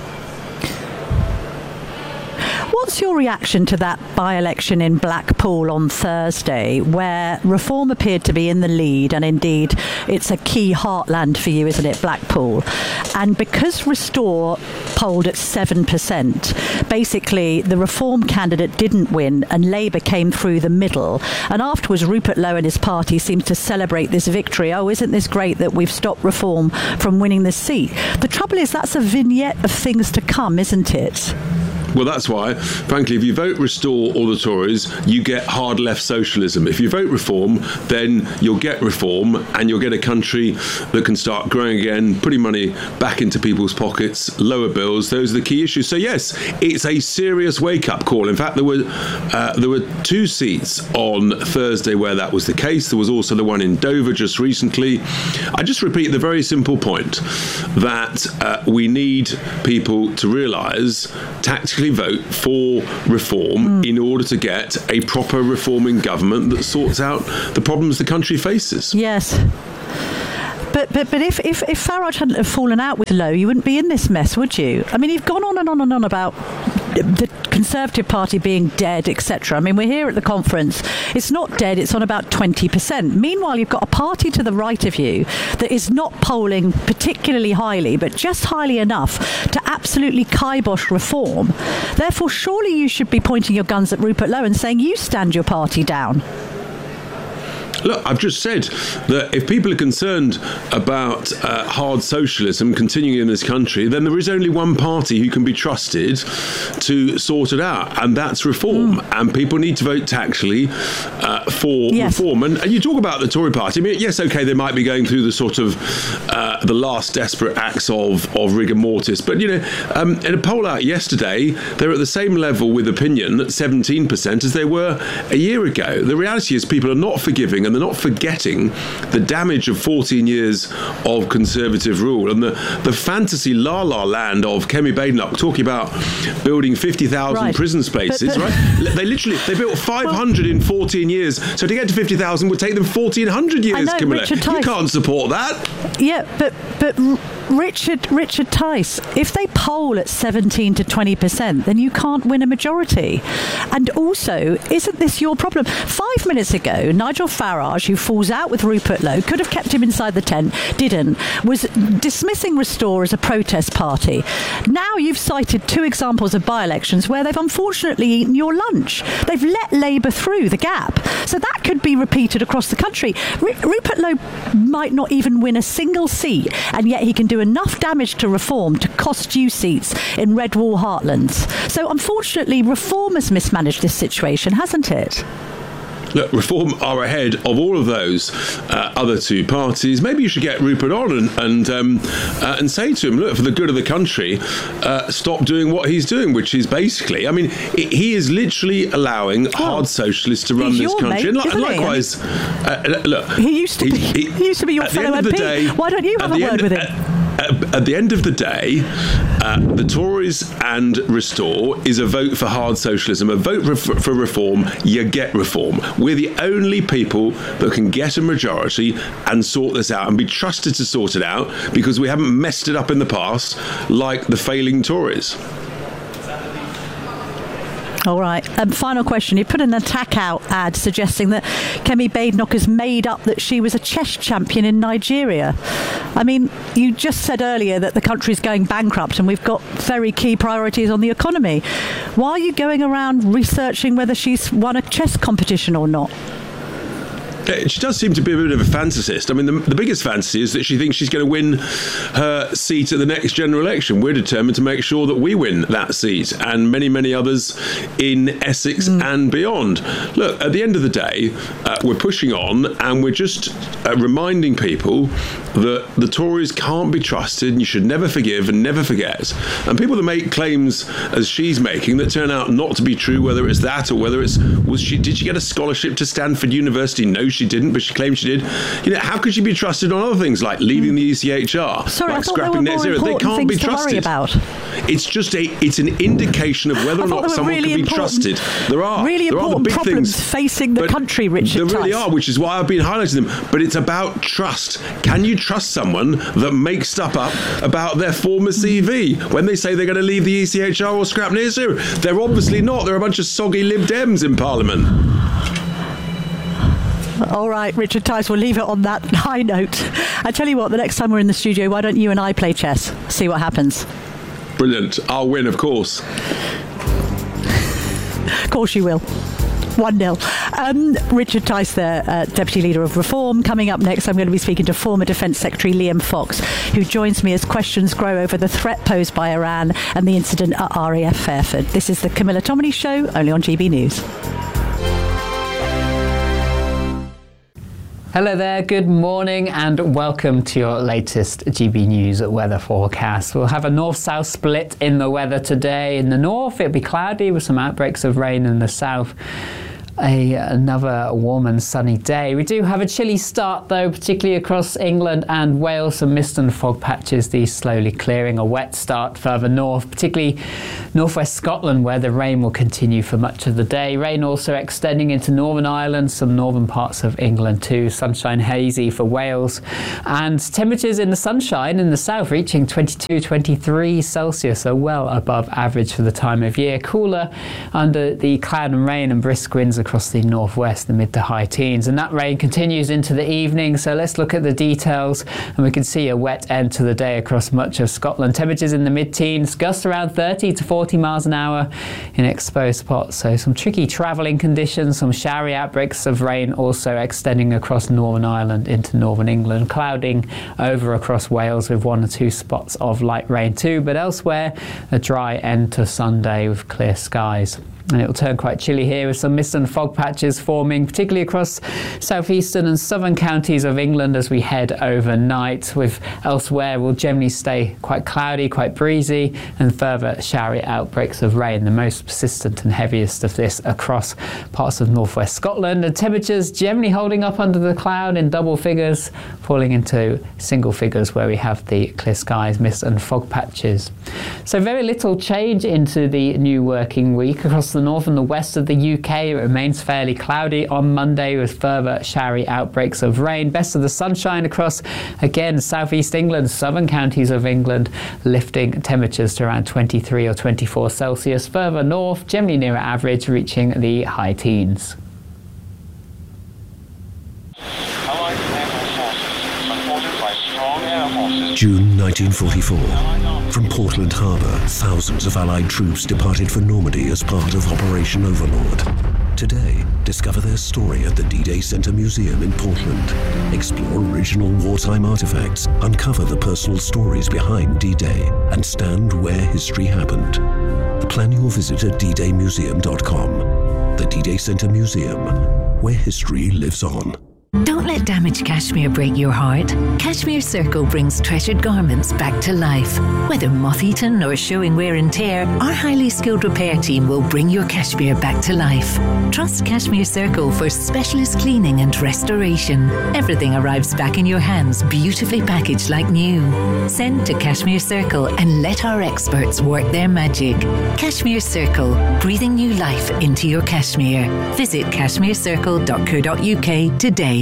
What's your reaction to that by-election in Blackpool on Thursday, where Reform appeared to be in the lead, and indeed it's a key heartland for you, isn't it, Blackpool? And because Restore polled at seven percent. Basically, the Reform candidate didn't win and Labour came through the middle. And afterwards, Rupert Lowe and his party seemed to celebrate this victory. Oh, isn't this great that we've stopped Reform from winning this seat? The trouble is that's a vignette of things to come, isn't it? Well, that's why, frankly, if you vote Restore or the Tories, you get hard left socialism. If you vote Reform, then you'll get reform and you'll get a country that can start growing again, putting money back into people's pockets, lower bills. Those are the key issues. So, yes, it's a serious wake-up call. In fact, there were uh, there were two seats on Thursday where that was the case. There was also the one in Dover just recently. I just repeat the very simple point that uh, we need people to realise tactically vote for reform mm. in order to get a proper reforming government that sorts out the problems the country faces. Yes. But but but if, if, if Farage hadn't have fallen out with Lowe, you wouldn't be in this mess, would you? I mean, you've gone on and on and on about the Conservative Party being dead, et cetera. I mean, we're here at the conference. It's not dead, it's on about twenty percent. Meanwhile, you've got a party to the right of you that is not polling particularly highly, but just highly enough to absolutely kibosh reform. Therefore, surely you should be pointing your guns at Rupert Lowe and saying, you stand your party down. Look, I've just said that if people are concerned about uh, hard socialism continuing in this country, then there is only one party who can be trusted to sort it out, and that's Reform. Mm. And people need to vote tactically uh, for yes. Reform. And, and you talk about the Tory party. I mean, yes, OK, they might be going through the sort of uh, the last desperate acts of, of rigor mortis. But, you know, um, in a poll out yesterday, they're at the same level with opinion at seventeen percent as they were a year ago. The reality is people are not forgiving and they're not forgetting the damage of fourteen years of Conservative rule and the, the fantasy la-la land of Kemi Badenoch talking about building fifty thousand right. prison spaces, but, but, right? They literally, they built five hundred well, in fourteen years. So to get to fifty thousand would take them fourteen hundred years, know, Camilla. You can't support that. Yeah, but but Richard Richard Tice, if they poll at seventeen to twenty percent, then you can't win a majority. And also, isn't this your problem? Five minutes ago, Nigel Farage, who falls out with Rupert Lowe, could have kept him inside the tent, didn't, was dismissing Restore as a protest party. Now you've cited two examples of by-elections where they've unfortunately eaten your lunch. They've let Labour through the gap. So that could be repeated across the country. R- Rupert Lowe might not even win a single seat, and yet he can do enough damage to Reform to cost you seats in red wall heartlands. So unfortunately, Reform has mismanaged this situation, hasn't it? Look, Reform are ahead of all of those uh, other two parties. Maybe you should get Rupert on and and, um, uh, and say to him, look, for the good of the country, uh, stop doing what he's doing, which is basically, I mean, he is literally allowing well, hard socialists to run this country. Mate, and, li- and likewise, uh, look, he used to be, he, he used to be your fellow M P. Day, Why don't you have a word with him? Uh, At the end of the day, uh, the Tories and Restore is a vote for hard socialism, a vote for, for reform. You get reform. We're the only people that can get a majority and sort this out and be trusted to sort it out because we haven't messed it up in the past like the failing Tories. All right. Um, final question. You put an attack out ad suggesting that Kemi Badenoch has made up that she was a chess champion in Nigeria. I mean, you just said earlier that the country's going bankrupt and we've got very key priorities on the economy. Why are you going around researching whether she's won a chess competition or not? She does seem to be a bit of a fantasist. I mean, the, the biggest fantasy is that she thinks she's going to win her seat at the next general election. We're determined to make sure that we win that seat and many, many others in Essex mm. and beyond. Look, at the end of the day, uh, we're pushing on and we're just uh, reminding people that the Tories can't be trusted and you should never forgive and never forget. And people that make claims as she's making that turn out not to be true, whether it's that or whether it's, was she, did she get a scholarship to Stanford University? No, she didn't, but she claimed she did. You know, how could she be trusted on other things like leaving the E C H R, Sorry, like I thought scrapping there were net zero? They can't be trusted. About. It's just a, it's an indication of whether or not someone really can be trusted. There are really there important are the big problems things facing the country, Richard. There really Tice. are, which is why I've been highlighting them. But it's about trust. Can you trust someone that makes stuff up about their former C V when they say they're going to leave the E C H R or scrap net zero? They're obviously not. They're a bunch of soggy Lib Dems in Parliament. All right, Richard Tice, we'll leave it on that high note. I tell you what, the next time we're in the studio, why don't you and I play chess? See what happens. Brilliant. I'll win, of course. Of course you will. one nil. Um, Richard Tice there, uh, Deputy Leader of Reform. Coming up next, I'm going to be speaking to former Defence Secretary Liam Fox, who joins me as questions grow over the threat posed by Iran and the incident at R A F Fairford. This is the Camilla Tominey Show, only on G B News. Hello there, good morning and welcome to your latest G B News weather forecast. We'll have a north-south split in the weather today. In the north, it'll be cloudy with some outbreaks of rain in the south. A, another warm and sunny day. We do have a chilly start though, particularly across England and Wales. Some mist and fog patches, these slowly clearing. A wet start further north, particularly northwest Scotland, where the rain will continue for much of the day. Rain also extending into Northern Ireland, some northern parts of England too. Sunshine hazy for Wales. And temperatures in the sunshine in the south reaching twenty-two, twenty-three Celsius, so well above average for the time of year. Cooler under the cloud and rain and brisk winds across the northwest, the mid to high teens, and that rain continues into the evening. So let's look at the details, and we can see a wet end to the day across much of Scotland. Temperatures in the mid-teens, gusts around thirty to forty miles an hour in exposed spots. So some tricky travelling conditions, some showery outbreaks of rain also extending across Northern Ireland into northern England, clouding over across Wales with one or two spots of light rain too, but elsewhere a dry end to Sunday with clear skies. And it will turn quite chilly here with some mist and fog patches forming, particularly across southeastern and southern counties of England as we head overnight. With elsewhere will generally stay quite cloudy, quite breezy, and further showery outbreaks of rain, the most persistent and heaviest of this across parts of northwest Scotland. And temperatures generally holding up under the cloud in double figures, falling into single figures where we have the clear skies, mist and fog patches. So very little change into the new working week across the the north and the west of the U K. It remains fairly cloudy on Monday with further showery outbreaks of rain. Best of the sunshine across, again, southeast England, southern counties of England, lifting temperatures to around twenty-three or twenty-four Celsius. Further north, generally nearer average, reaching the high teens. June nineteen forty-four. From Portland Harbour, thousands of Allied troops departed for Normandy as part of Operation Overlord. Today, discover their story at the D-Day Centre Museum in Portland. Explore original wartime artefacts, uncover the personal stories behind D-Day, and stand where history happened. Plan your visit at d day museum dot com. The D-Day Centre Museum, where history lives on. Don't let damaged cashmere break your heart. Cashmere Circle brings treasured garments back to life. Whether moth-eaten or showing wear and tear, our highly skilled repair team will bring your cashmere back to life. Trust Cashmere Circle for specialist cleaning and restoration. Everything arrives back in your hands, beautifully packaged like new. Send to Cashmere Circle and let our experts work their magic. Cashmere Circle, breathing new life into your cashmere. Visit cashmere circle dot co dot u k today.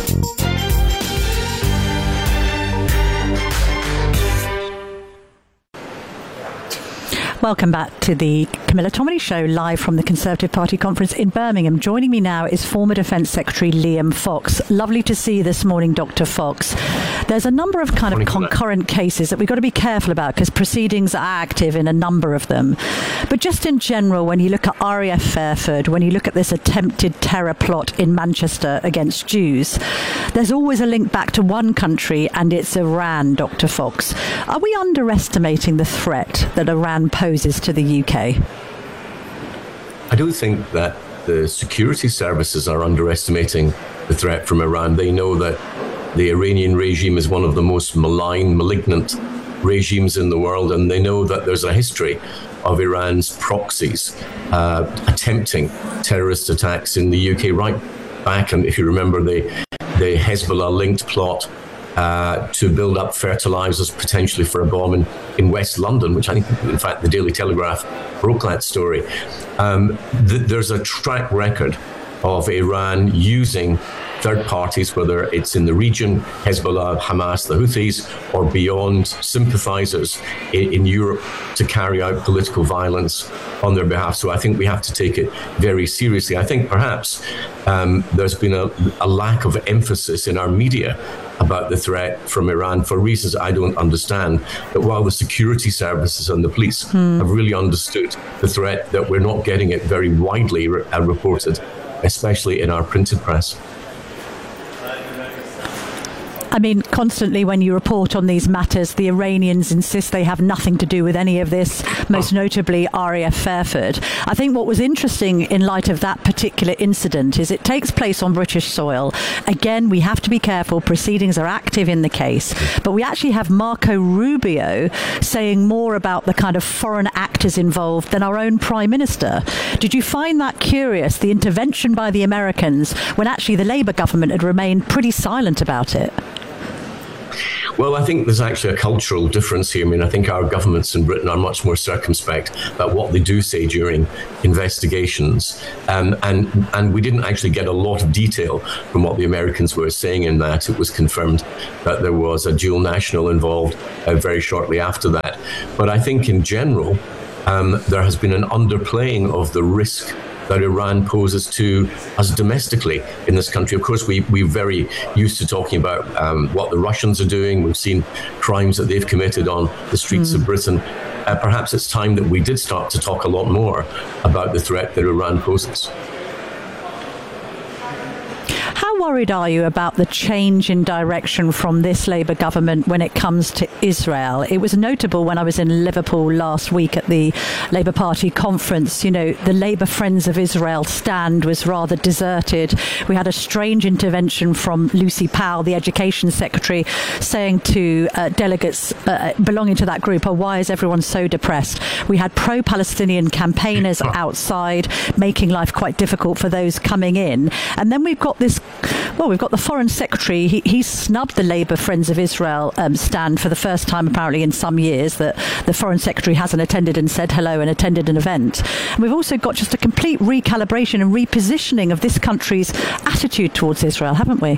Welcome back to the Camilla Tominey Show, live from the Conservative Party conference in Birmingham. Joining me now is former Defence Secretary Liam Fox. Lovely to see you this morning, Doctor Fox. There's a number of kind of concurrent cases that we've got to be careful about because proceedings are active in a number of them. But just in general, when you look at R A F Fairford, when you look at this attempted terror plot in Manchester against Jews, there's always a link back to one country, and it's Iran, Doctor Fox. Are we underestimating the threat that Iran poses to the U K? I do think that the security services are underestimating the threat from Iran. They know that the Iranian regime is one of the most malign, malignant regimes in the world, and they know that there's a history of Iran's proxies uh, attempting terrorist attacks in the U K right back. And if you remember the, the Hezbollah-linked plot Uh, to build up fertilizers potentially for a bomb in, in West London, which I think, in fact, the Daily Telegraph broke that story. Um, th- there's a track record of Iran using third parties, whether it's in the region, Hezbollah, Hamas, the Houthis, or beyond, sympathizers in, in Europe to carry out political violence on their behalf. So I think we have to take it very seriously. I think perhaps um, there's been a, a lack of emphasis in our media about the threat from Iran for reasons I don't understand, that while the security services and the police hmm. have really understood the threat, that we're not getting it very widely re- uh, reported, especially in our printed press. I mean, constantly when you report on these matters, the Iranians insist they have nothing to do with any of this, most notably R A F Fairford. I think what was interesting in light of that particular incident is it takes place on British soil. Again, we have to be careful. Proceedings are active in the case. But we actually have Marco Rubio saying more about the kind of foreign actors involved than our own Prime Minister. Did you find that curious, the intervention by the Americans, when actually the Labour government had remained pretty silent about it? Well, I think there's actually a cultural difference here. I mean, I think our governments in Britain are much more circumspect about what they do say during investigations. Um, and, and we didn't actually get a lot of detail from what the Americans were saying in that. It was confirmed that there was a dual national involved uh, very shortly after that. But I think in general, um, there has been an underplaying of the risk that Iran poses to us domestically in this country. Of course, we, we're very used to talking about um, what the Russians are doing. We've seen crimes that they've committed on the streets mm. of Britain. Uh, perhaps it's time that we did start to talk a lot more about the threat that Iran poses. How worried are you about the change in direction from this Labour government when it comes to Israel? It was notable when I was in Liverpool last week at the Labour Party conference. You know, the Labour Friends of Israel stand was rather deserted. We had a strange intervention from Lucy Powell, the Education Secretary, saying to uh, delegates uh, belonging to that group, oh, why is everyone so depressed? We had pro-Palestinian campaigners outside making life quite difficult for those coming in. And then we've got this Well, we've got the Foreign Secretary. He, he snubbed the Labour Friends of Israel um, stand for the first time, apparently, in some years, that the Foreign Secretary hasn't attended and said hello and attended an event. And we've also got just a complete recalibration and repositioning of this country's attitude towards Israel, haven't we?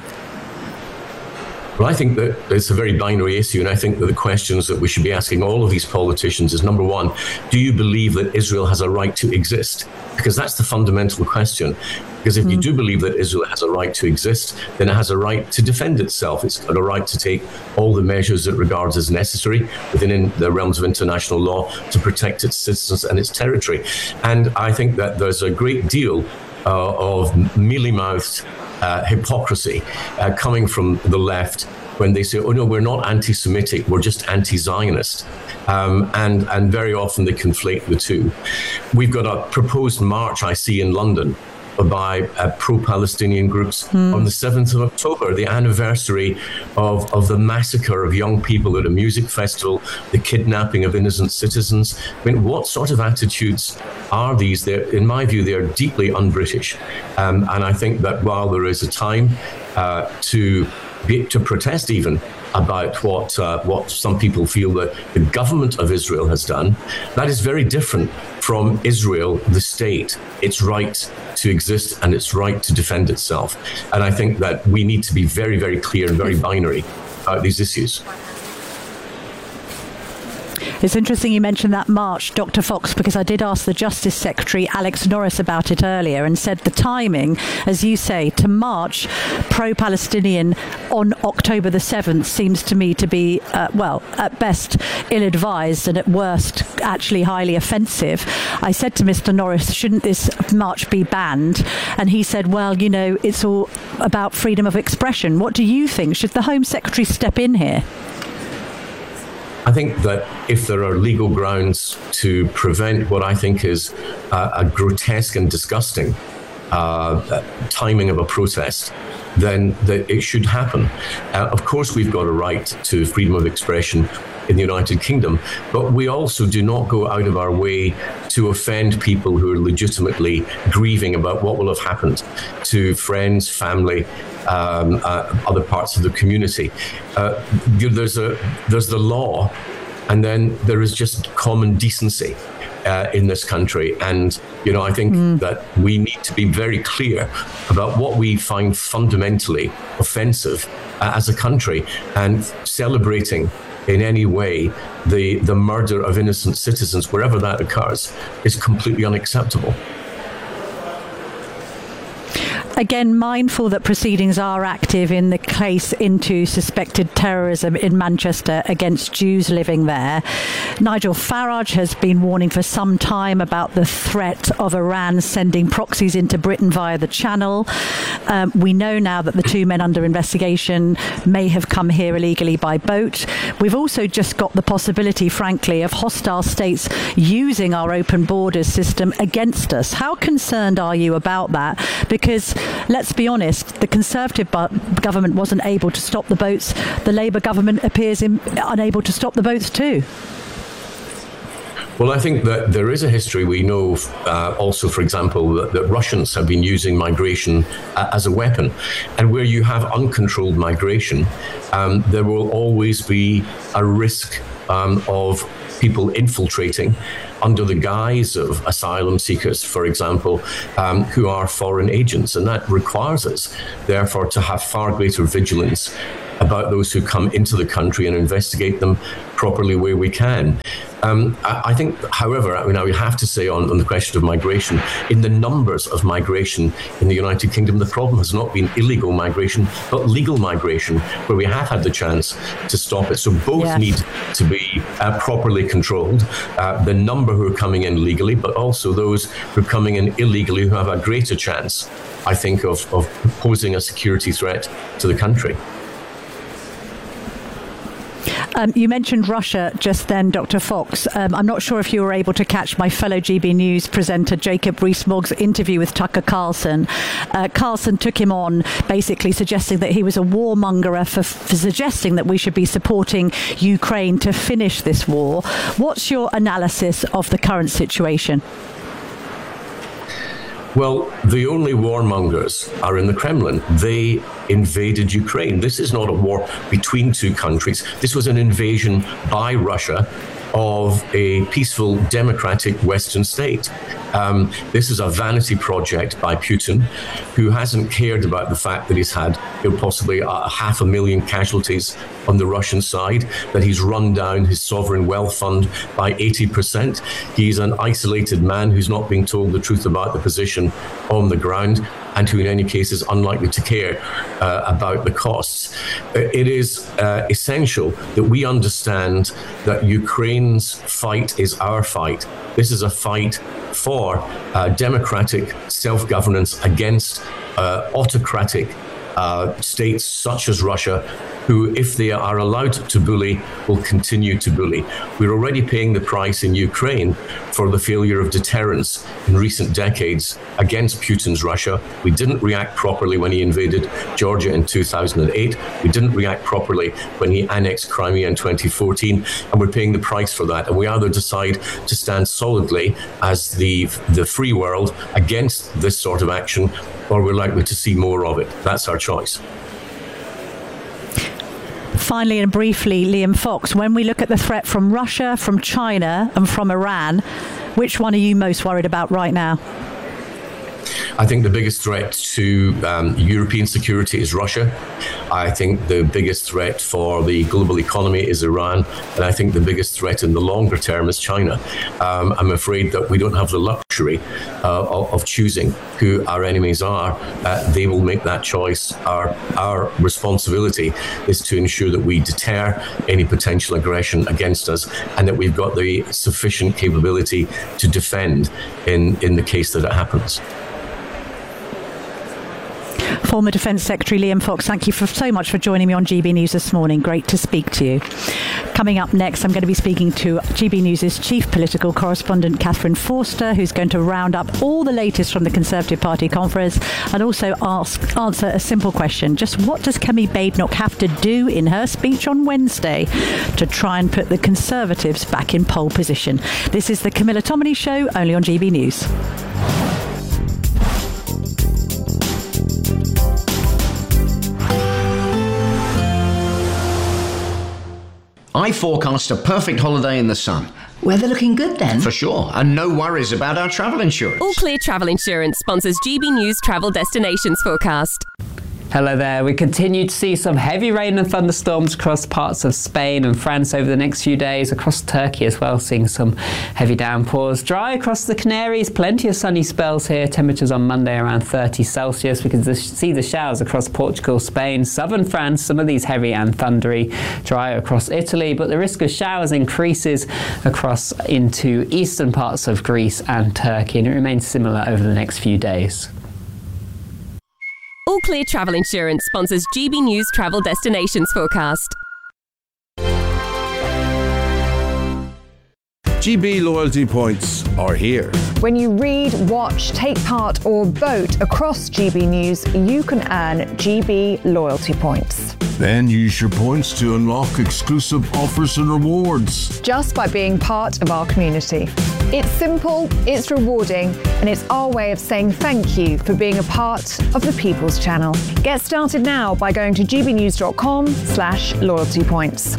Well, I think that it's a very binary issue, and I think that the questions that we should be asking all of these politicians is, number one, do you believe that Israel has a right to exist? Because that's the fundamental question. Because if mm. you do believe that Israel has a right to exist, then it has a right to defend itself. It's got a right to take all the measures it regards as necessary within in the realms of international law to protect its citizens and its territory. And I think that there's a great deal uh, of mealy-mouthed Uh, hypocrisy uh, coming from the left when they say, oh no, we're not anti-Semitic, we're just anti-Zionist. Um, and, and very often they conflate the two. We've got a proposed march I see in London by uh, pro-Palestinian groups mm. on the seventh of October, the anniversary of, of the massacre of young people at a music festival, the kidnapping of innocent citizens. I mean, what sort of attitudes are these? They're, in my view, they are deeply un-British. Um, and I think that while there is a time uh, to be, to protest even about what uh, what some people feel that the government of Israel has done, that is very different from Israel, the state, its right to exist and its right to defend itself. And I think that we need to be very, very clear and very binary about these issues. It's interesting you mentioned that march, Doctor Fox, because I did ask the Justice Secretary, Alex Norris, about it earlier and said the timing, as you say, to march pro-Palestinian on October the seventh seems to me to be, uh, well, at best ill-advised and at worst actually highly offensive. I said to Mister Norris, shouldn't this march be banned? And he said, well, you know, it's all about freedom of expression. What do you think? Should the Home Secretary step in here? I think that if there are legal grounds to prevent what I think is uh, a grotesque and disgusting uh, timing of a protest, then that it should happen. Uh, of course, we've got a right to freedom of expression in the United Kingdom, but we also do not go out of our way to offend people who are legitimately grieving about what will have happened to friends, family, um, uh, other parts of the community. Uh, there's a there's the law, and then there is just common decency uh, in this country. And you know, I think mm. that we need to be very clear about what we find fundamentally offensive uh, as a country, and celebrating in any way the the murder of innocent citizens, wherever that occurs, is completely unacceptable. again, mindful that proceedings are active in the case into suspected terrorism in Manchester against Jews living there. Nigel Farage has been warning for some time about the threat of Iran sending proxies into Britain via the Channel. Um, we know now that the two men under investigation may have come here illegally by boat. We've also just got the possibility, frankly, of hostile states using our open borders system against us. How concerned are you about that? Because let's be honest, the Conservative government wasn't able to stop the boats. The Labour government appears in, unable to stop the boats too. Well, I think that there is a history. We know uh, also, for example, that, that Russians have been using migration uh, as a weapon. And where you have uncontrolled migration, um, there will always be a risk um, of people infiltrating under the guise of asylum seekers, for example, um, who are foreign agents. And that requires us, therefore, to have far greater vigilance about those who come into the country and investigate them properly where we can. Um, I, I think, however, I mean, I would have to say on, on the question of migration, in the numbers of migration in the United Kingdom, the problem has not been illegal migration, but legal migration, where we have had the chance to stop it. So both yes. need to be uh, properly controlled. Uh, the number who are coming in legally, but also those who are coming in illegally who have a greater chance, I think, of, of posing a security threat to the country. Um, you mentioned Russia just then, Doctor Fox. Um, I'm not sure if you were able to catch my fellow G B News presenter Jacob Rees-Mogg's interview with Tucker Carlson. Uh, Carlson took him on, basically suggesting that he was a warmonger for, for suggesting that we should be supporting Ukraine to finish this war. What's your analysis of the current situation? Well, the only warmongers are in the Kremlin. They invaded Ukraine. This is not a war between two countries. This was an invasion by Russia of a peaceful, democratic Western state. Um, this is a vanity project by Putin, who hasn't cared about the fact that he's had you know, possibly a half a million casualties on the Russian side, that he's run down his sovereign wealth fund by eighty percent. He's an isolated man who's not being told the truth about the position on the ground, and who in any case is unlikely to care uh, about the costs. It is uh, essential that we understand that Ukraine's fight is our fight. This is a fight for uh, democratic self-governance against uh, autocratic uh, states such as Russia, who, if they are allowed to bully, will continue to bully. We're already paying the price in Ukraine for the failure of deterrence in recent decades against Putin's Russia. We didn't react properly when he invaded Georgia in two thousand eight. We didn't react properly when he annexed Crimea in twenty fourteen, and we're paying the price for that. And we either decide to stand solidly as the, the free world against this sort of action, or we're likely to see more of it. That's our choice. Finally and briefly, Liam Fox, when we look at the threat from Russia, from China and from Iran, which one are you most worried about right now? I think the biggest threat to um, European security is Russia. I think the biggest threat for the global economy is Iran. And I think the biggest threat in the longer term is China. Um, I'm afraid that we don't have the luxury uh, of, of choosing who our enemies are. Uh, they will make that choice. Our, our responsibility is to ensure that we deter any potential aggression against us, and that we've got the sufficient capability to defend in, in the case that it happens. Former Defence Secretary Liam Fox, thank you for, so much for joining me on G B News this morning. Great to speak to you. Coming up next, I'm going to be speaking to G B News' chief political correspondent, Catherine Forster, who's going to round up all the latest from the Conservative Party conference and also ask answer a simple question. Just what does Kemi Badenoch have to do in her speech on Wednesday to try and put the Conservatives back in pole position? This is the Camilla Tominey Show, only on G B News. I forecast a perfect holiday in the sun. Weather looking good then? For sure, and no worries about our travel insurance. All Clear Travel Insurance sponsors G B News Travel Destinations Forecast. Hello there. We continue to see some heavy rain and thunderstorms across parts of Spain and France over the next few days, across Turkey as well, seeing some heavy downpours. Dry across the Canaries, plenty of sunny spells here. Temperatures on Monday around thirty Celsius. We can see the showers across Portugal, Spain, southern France, some of these heavy and thundery. Dry across Italy, but the risk of showers increases across into eastern parts of Greece and Turkey, and it remains similar over the next few days. All Clear Travel Insurance sponsors G B News Travel Destinations Forecast. G B loyalty points are here. When you read, watch, take part or vote across G B News, you can earn G B loyalty points. Then use your points to unlock exclusive offers and rewards. Just by being part of our community. It's simple, it's rewarding, and it's our way of saying thank you for being a part of the People's Channel. Get started now by going to gbnews.com slash loyalty points.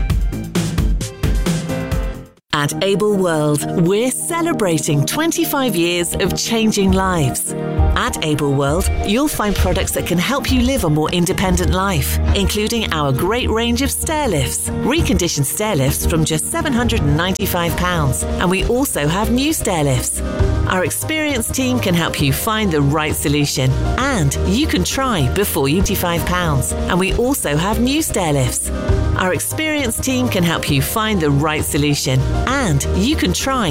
At Able World, we're celebrating twenty-five years of changing lives. At Able World, you'll find products that can help you live a more independent life, including our great range of stair lifts, reconditioned stair lifts from just seven hundred ninety-five pounds, and we also have new stair lifts. Our experienced team can help you find the right solution, and you can try before you pay five pounds, and we also have new stair lifts. Our experienced team can help you find the right solution, and you can try